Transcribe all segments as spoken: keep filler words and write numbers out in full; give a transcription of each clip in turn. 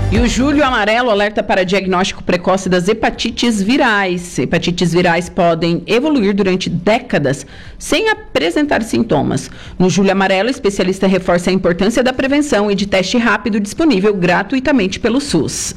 E o Julho Amarelo alerta para diagnóstico precoce das hepatites virais. Hepatites virais podem evoluir durante décadas sem apresentar sintomas. No Julho Amarelo, o especialista reforça a importância da prevenção e de teste rápido disponível gratuitamente pelo SUS.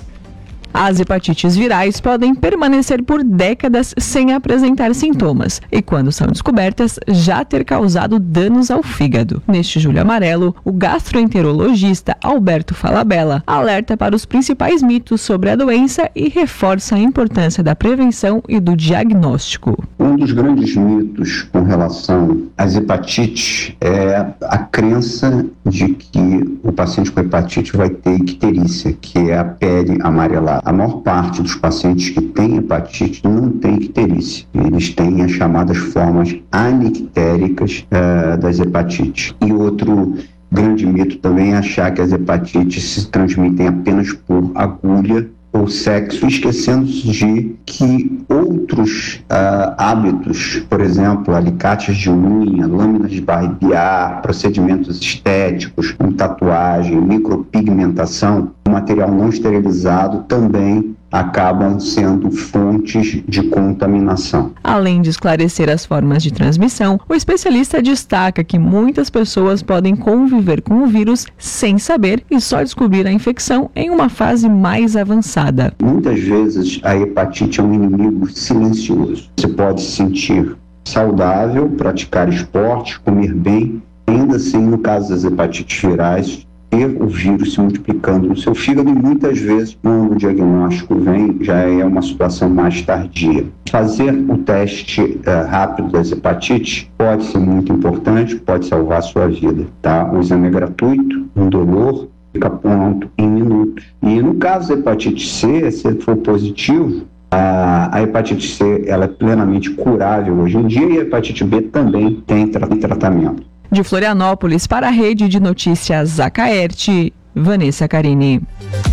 As hepatites virais podem permanecer por décadas sem apresentar sintomas e, quando são descobertas, já ter causado danos ao fígado. Neste Julho Amarelo, o gastroenterologista Alberto Falabella alerta para os principais mitos sobre a doença e reforça a importância da prevenção e do diagnóstico. Um dos grandes mitos com relação às hepatites é a crença de que o paciente com hepatite vai ter icterícia, que é a pele amarelada. A maior parte dos pacientes que têm hepatite não tem icterícia. Eles têm as chamadas formas anictéricas uh, das hepatites. E outro grande mito também é achar que as hepatites se transmitem apenas por agulha ou sexo, esquecendo-se de que outros uh, hábitos, por exemplo, alicates de unha, lâminas de barbear, procedimentos estéticos, com tatuagem, micropigmentação, material não esterilizado também acabam sendo fontes de contaminação. Além de esclarecer as formas de transmissão, o especialista destaca que muitas pessoas podem conviver com o vírus sem saber e só descobrir a infecção em uma fase mais avançada. Muitas vezes a hepatite é um inimigo silencioso. Você pode se sentir saudável, praticar esporte, comer bem, ainda assim, no caso das hepatites virais, ter o vírus se multiplicando no seu fígado e muitas vezes, quando o diagnóstico vem, já é uma situação mais tardia. Fazer o teste uh, rápido das hepatites pode ser muito importante, pode salvar a sua vida, tá? O exame é gratuito, indolor, fica pronto em minutos. E no caso da hepatite C, se for positivo, a, a hepatite C ela é plenamente curável hoje em dia e a hepatite B também tem tra- tratamento. De Florianópolis, para a Rede de Notícias Acaerte, Vanessa Carini.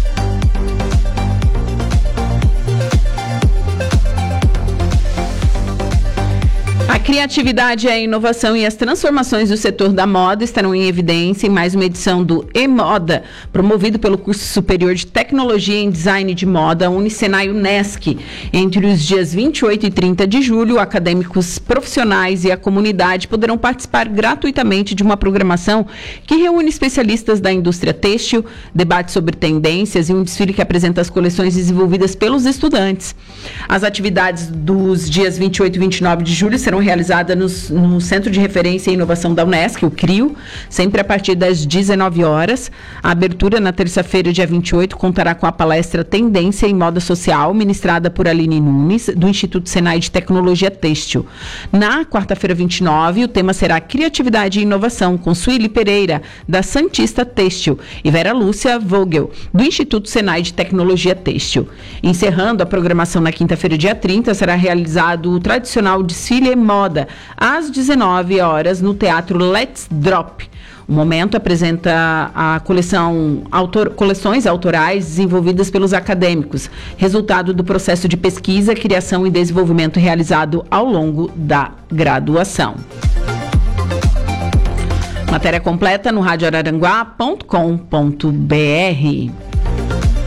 A criatividade, a inovação e as transformações do setor da moda estarão em evidência em mais uma edição do E-Moda, promovido pelo curso superior de Tecnologia em Design de Moda, Unisenai Unesc. Entre os dias vinte e oito e trinta de julho, acadêmicos profissionais e a comunidade poderão participar gratuitamente de uma programação que reúne especialistas da indústria têxtil, debate sobre tendências e um desfile que apresenta as coleções desenvolvidas pelos estudantes. As atividades dos dias vinte e oito e vinte e nove de julho serão realizada nos, no Centro de Referência e Inovação da Unesc, o CRIO, sempre a partir das dezenove horas. A abertura na terça-feira, dia vinte e oito, contará com a palestra Tendência em Moda Social, ministrada por Aline Nunes, do Instituto Senai de Tecnologia Têxtil. Na quarta-feira, vinte e nove, o tema será Criatividade e Inovação, com Sueli Pereira, da Santista Têxtil, e Vera Lúcia Vogel, do Instituto Senai de Tecnologia Têxtil. Encerrando a programação na quinta-feira, dia trinta, será realizado o tradicional desfile Moda, às dezenove horas, no Teatro Let's Drop. O momento apresenta a coleção, autor, coleções autorais desenvolvidas pelos acadêmicos, resultado do processo de pesquisa, criação e desenvolvimento realizado ao longo da graduação. Matéria completa no rádio araranguá ponto com ponto br.